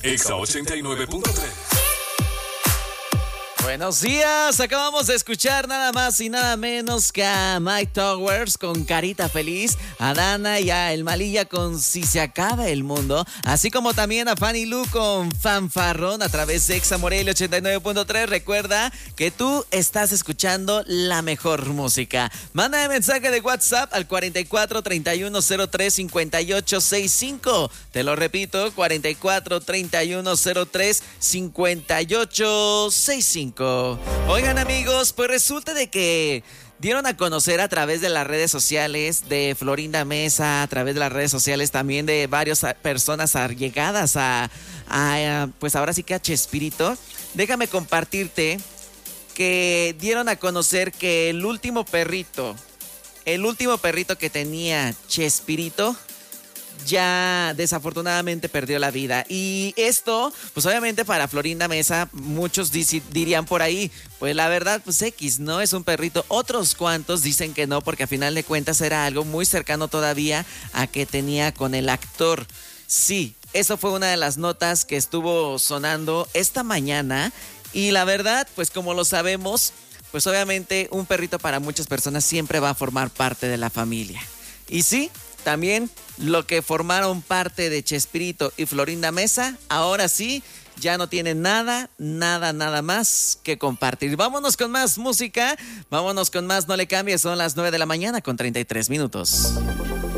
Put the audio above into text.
Exa 89.3. Buenos días, acabamos de escuchar nada más y nada menos que a Mike Towers con Carita Feliz, a Dana y a El Malilla con Si se acaba el mundo, así como también a Fanny Lu con Fanfarrón a través de Exa Morelia 89.3. Recuerda que tú estás escuchando la mejor música. Mándame mensaje de WhatsApp al 44 31 03 58 65. Te lo repito, 44 31 03 58 65. Oigan amigos, pues resulta de que dieron a conocer a través de las redes sociales de Florinda Mesa, a través de las redes sociales también de varias personas allegadas pues ahora sí que a Chespirito. Déjame compartirte que dieron a conocer que el último perrito que tenía Chespirito ya desafortunadamente perdió la vida. Y esto, pues obviamente para Florinda Mesa, muchos dirían por ahí, pues la verdad, pues X, ¿no? Es un perrito. Otros cuantos dicen que no, porque a final de cuentas era algo muy cercano todavía a que tenía con el actor. Sí, eso fue una de las notas que estuvo sonando esta mañana. Y la verdad, pues como lo sabemos, pues obviamente un perrito para muchas personas siempre va a formar parte de la familia. Y sí, también lo que formaron parte de Chespirito y Florinda Mesa, ahora sí, ya no tienen nada más que compartir. Vámonos con más música, vámonos con más No Le Cambies, son las 9 de la mañana con 33 minutos.